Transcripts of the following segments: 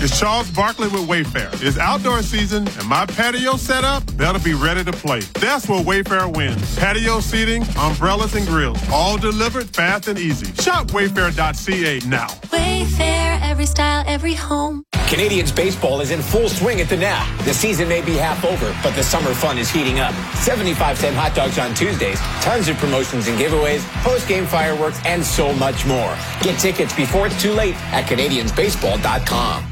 It's Charles Barkley with Wayfair. It's outdoor season, and my patio setup better be ready to play. That's where Wayfair wins. Patio seating, umbrellas, and grills, all delivered fast and easy. Shop wayfair.ca now. Wayfair, every style, every home. Canadians baseball is in full swing at the Now. The season may be half over, but the summer fun is heating up. 75-cent hot dogs on Tuesdays, tons of promotions and giveaways, post-game fireworks, and so much more. Get tickets before it's too late at CanadiansBaseball.com.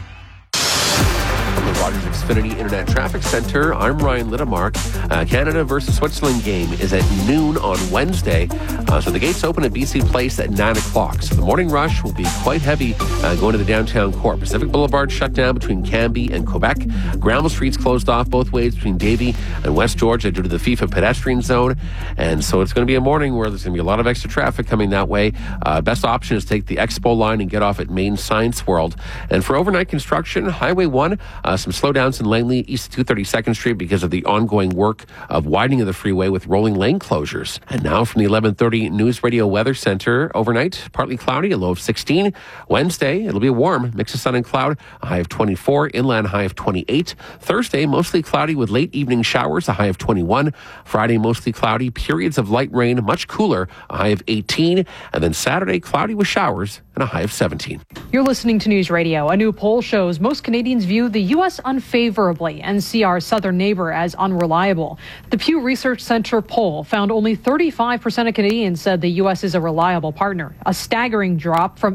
From the Rogers Xfinity Internet Traffic Center, I'm Ryan Littemark. Canada versus Switzerland game is at noon on Wednesday. So the gates open at BC Place at 9 o'clock. So the morning rush will be quite heavy going to the downtown core. Pacific Boulevard shut down between Cambie and Quebec. Granville Street's closed off both ways between Davie and West Georgia due to the FIFA pedestrian zone. And so it's going to be a morning where there's going to be a lot of extra traffic coming that way. Best option is take the Expo line and get off at Main Science World. And for overnight construction, Highway 1, some slowdowns in Langley, east of 232nd Street because of the ongoing work of widening of the freeway with rolling lane closures. And now from the 11:30 News Radio Weather Center, overnight, partly cloudy, a low of 16. Wednesday, it'll be warm, mix of sun and cloud, a high of 24, inland high of 28. Thursday, mostly cloudy with late evening showers, a high of 21. Friday, mostly cloudy, periods of light rain, much cooler, a high of 18. And then Saturday, cloudy with showers and a high of 17. You're listening to News Radio. A new poll shows most Canadians view the U.S. unfavorably and see our southern neighbor as unreliable. The Pew Research Center poll found only 35% of Canadians said the U.S. is a reliable partner, a staggering drop from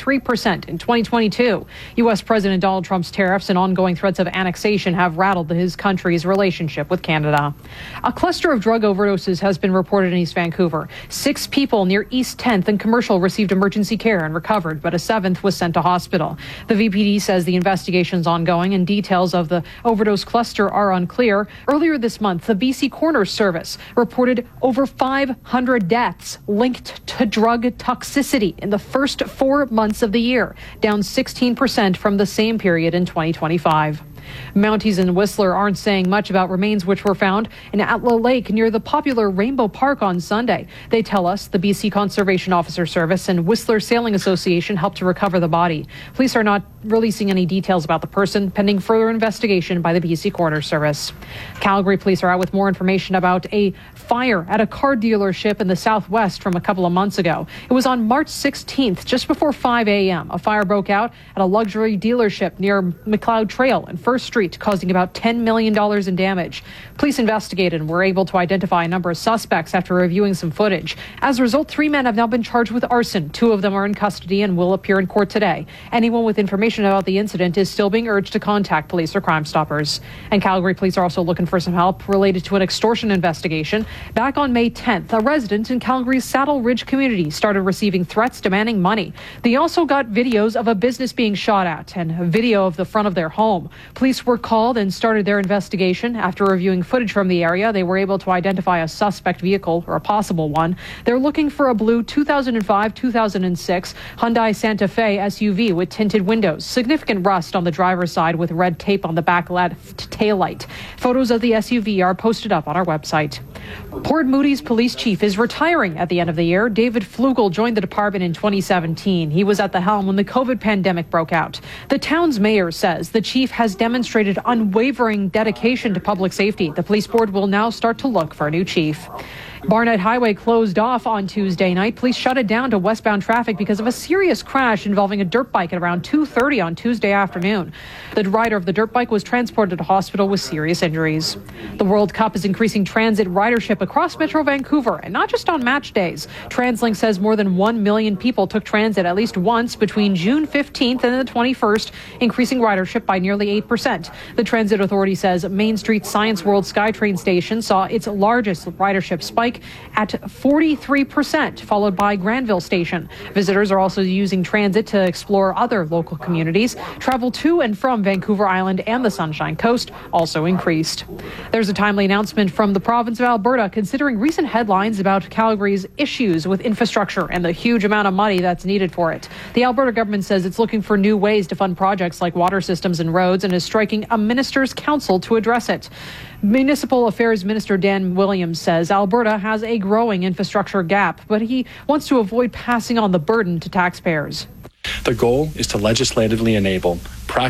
83% in 2022. U.S. President Donald Trump's tariffs and ongoing threats of annexation have rattled his country's relationship with Canada. A cluster of drug overdoses has been reported in East Vancouver. 6 people near East 10th and Commercial received emergency care and recovered, but a 7th was sent to hospital. The VPD says the investigation is ongoing and details of the overdose cluster are unclear. Earlier this month, the BC Coroner's Service reported over 500 deaths linked to drug toxicity in the first 4 months of the year, down 16% from the same period in 2025. Mounties and Whistler aren't saying much about remains which were found in Atla Lake near the popular Rainbow Park on Sunday. They tell us the BC Conservation Officer Service and Whistler Sailing Association helped to recover the body. Police are not releasing any details about the person, pending further investigation by the BC Coroner's Service. Calgary police are out with more information about a fire at a car dealership in the southwest from a couple of months ago. It was on March 16th, just before 5 a.m. A fire broke out at a luxury dealership near McLeod Trail and First Street, causing about $10 million in damage. Police investigated and were able to identify a number of suspects after reviewing some footage. As a result, 3 men have now been charged with arson. 2 of them are in custody and will appear in court today. Anyone with information about the incident is still being urged to contact police or Crime Stoppers. And Calgary police are also looking for some help related to an extortion investigation. Back on May 10th, a resident in Calgary's Saddle Ridge community started receiving threats demanding money. They also got videos of a business being shot at and a video of the front of their home. Police were called and started their investigation. After reviewing footage from the area, they were able to identify a suspect vehicle, or a possible one. They're looking for a blue 2005-2006 Hyundai Santa Fe SUV with tinted windows, significant rust on the driver's side with red tape on the back left taillight. Photos of the SUV are posted up on our website. Port Moody's police chief is retiring at the end of the year. David Flugel joined the department in 2017. He was at the helm when the COVID pandemic broke out. The town's mayor says the chief has demonstrated unwavering dedication to public safety. The police board will now start to look for a new chief. Barnett Highway closed off on Tuesday night. Police shut it down to westbound traffic because of a serious crash involving a dirt bike at around 2:30 on Tuesday afternoon. The rider of the dirt bike was transported to hospital with serious injuries. The World Cup is increasing transit ridership across Metro Vancouver, and not just on match days. TransLink says more than 1 million people took transit at least once between June 15th and the 21st, increasing ridership by nearly 8%. The Transit Authority says Main Street Science World SkyTrain station saw its largest ridership spike at 43%, followed by Granville Station. Visitors are also using transit to explore other local communities. Travel to and from Vancouver Island and the Sunshine Coast also increased. There's a timely announcement from the province of Alberta considering recent headlines about Calgary's issues with infrastructure and the huge amount of money that's needed for it. The Alberta government says it's looking for new ways to fund projects like water systems and roads and is striking a minister's council to address it. Municipal Affairs Minister Dan Williams says Alberta has a growing infrastructure gap, but he wants to avoid passing on the burden to taxpayers. The goal is to legislatively enable